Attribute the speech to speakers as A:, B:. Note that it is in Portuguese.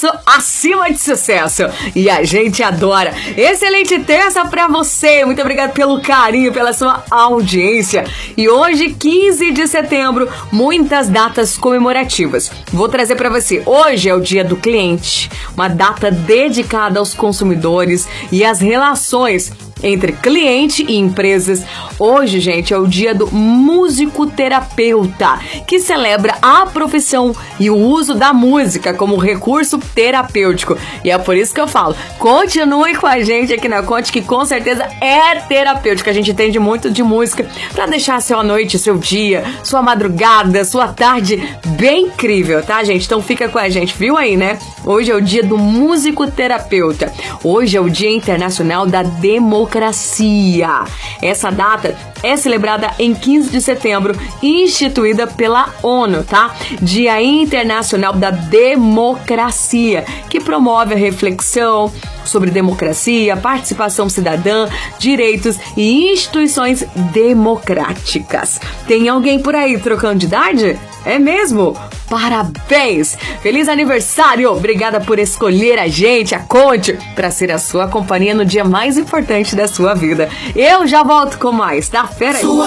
A: sucesso acima de sucesso. E a gente adora. Excelente terça pra você. Muito obrigada pelo carinho, pela sua audiência. E hoje, 15 de setembro, muitas datas comemorativas. Vou trazer pra você. Hoje é o Dia do Cliente, uma data dedicada aos consumidores e às relações entre cliente e empresas. Hoje, gente, é o dia do musicoterapeuta, que celebra a profissão e o uso da música como recurso terapêutico. E é por isso que eu falo, continue com a gente aqui na Conte, que com certeza é terapêutico. A gente entende muito de música para deixar a sua noite, seu dia, sua madrugada, sua tarde bem incrível, tá, gente? Então fica com a gente, viu aí, né? Hoje é o dia do musicoterapeuta. Hoje é o Dia Internacional da Democracia. Essa data é celebrada em 15 de setembro, instituída pela ONU, tá? Dia Internacional da Democracia, que promove a reflexão sobre democracia, participação cidadã, direitos e instituições democráticas. Tem alguém por aí trocando de idade? É mesmo? Parabéns! Feliz aniversário! Obrigada por escolher a gente, a Conte, para ser a sua companhia no dia mais importante da sua vida. Eu já volto com mais, tá? Fera aí!